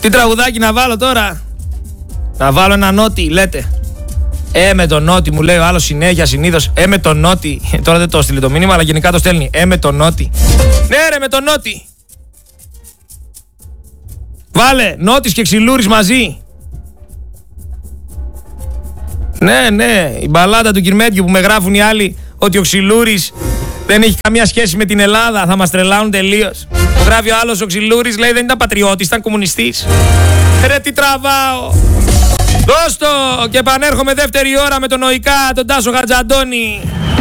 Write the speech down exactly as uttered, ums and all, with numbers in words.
Τι τραγουδάκι να βάλω τώρα? Να βάλω ένα Νότι, λέτε? Ε, με τον Νότι, μου λέει ο άλλος συνέχεια συνήθως. Ε, με τον Νότι. Τώρα δεν το στείλει το μήνυμα, αλλά γενικά το στέλνει. Ε, με τον Νότι. Ναι, ρε, με τον Νότι. Βάλε, Νότης και Ξυλούρης μαζί. Ναι, ναι, η μπαλάτα του Κυρμέντιου που με γράφουν οι άλλοι ότι ο Ξυλούρης δεν έχει καμία σχέση με την Ελλάδα. Θα μας τρελάνουν τελείως. Που γράφει ο άλλος ο Ξυλούρης, λέει δεν ήταν πατριώτης, ήταν κομμουνιστής. Ρε, τι τραβάω. Δώσ' το και επανέρχομαι δεύτερη ώρα με τον Οϊκά, τον Τάσο Χατζαντώνη.